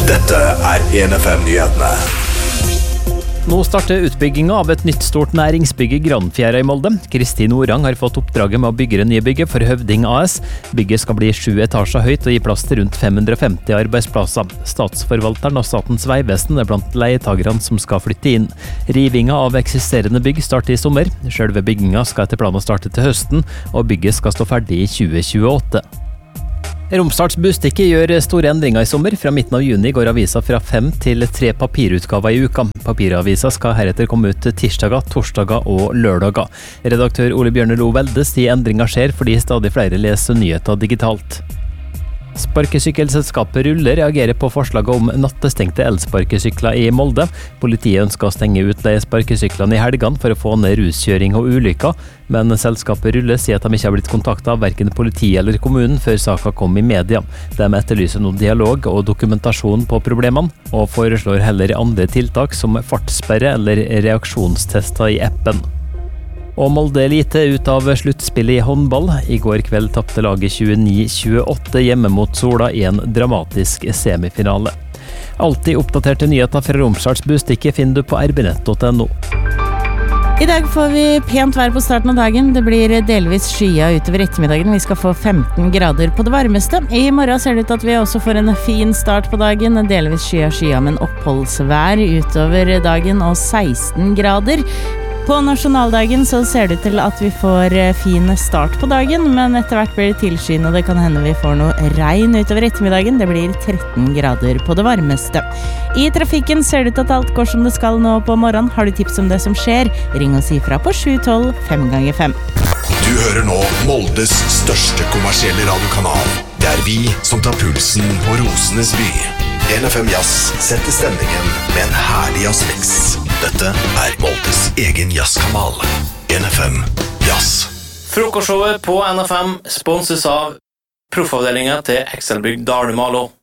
Dette 1FM-nyhetene. Nå starter utbygginga av et nytt stort næringsbygg i Granfjæra i Molde. Kristin Orang har fått oppdraget med å bygge det nye bygget for Høvding AS. Bygget skal bli 7 etasjer høyt og gi plass til rundt 550 arbeidsplasser. Statsforvalteren og Statens vegvesen er blant leietagerne som skal flytte inn. Rivinga av eksisterende bygg starter i sommer. Selve bygginga skal etter planen starte til høsten, og bygget skal stå ferdig i 2028. Romsdals Budstikke gjør store endringer i sommer. Fra midten av juni går avisa fra 5 til 3 papirutgaver i uka. Papiravisa skal heretter komme ut tirsdager, torsdager og lørdager. Redaktør Ole Bjørne Lo Velde sier endringer skjer fordi stadig flere leser nyheter digitalt. Sparkesykkelselskapet Rulle reagerer på forslaget om nattestengte elsparkesykler i Molde. Politiet ønsker å stenge utleiesparkesyklene i helgene for å få ned ruskjøring og ulykker, men selskapet Rulle sier at de ikke har blitt kontaktet av hverken politiet eller kommunen før saken kom i media. De etterlyser nå dialog og dokumentasjon på problemene, og foreslår heller andre tiltak som fartssperre eller reaksjonstester i appen. Og Molde Elite ut av sluttspillet i håndball. I går kveld tapte laget 29-28 hjemme mot Sola i en dramatisk semifinale. Alltid oppdaterte nyheter fra Romsdals Budstikke finner du på rbnett.no. I dag får vi pent vær på starten av dagen. Det blir delvis skya utover ettermiddagen. Vi skal få 15 grader på det varmeste. I morgen ser det ut at vi også får en fin start på dagen. Delvis skya, men oppholdsvær utover dagen og 16 grader. På nasjonaldagen så ser det ut til at vi får fin start på dagen, men etter hvert blir det tilskyn, og det kan hende vi får noe regn utover ettermiddagen. Det blir 13 grader på det varmeste. I trafikken ser det ut at alt går som det skal nå på morgenen. Har du tips om det som skjer? Ring og si fra på 712 5x5. Du hører nå Moldes største kommersielle radiokanal. Det er vi som tar pulsen på Rosenes by. 1FM Jazz setter stemningen med en herlig jazzmix. Dette er Moldes egen jazzkanal. 1FM Jazz. Frokostshowet på NFM sponses av proffavdelingen til Excelbygg Dale Malo.